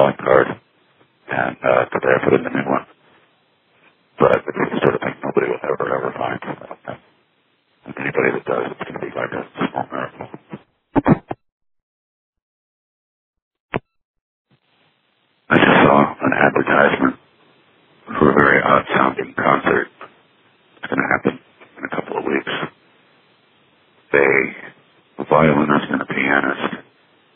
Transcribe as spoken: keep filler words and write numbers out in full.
calling card, and uh, today I put in the new one. But it's the sort of thing nobody will ever, ever find. And anybody that does, it's going to be like a small miracle. I just saw an advertisement for a very odd-sounding concert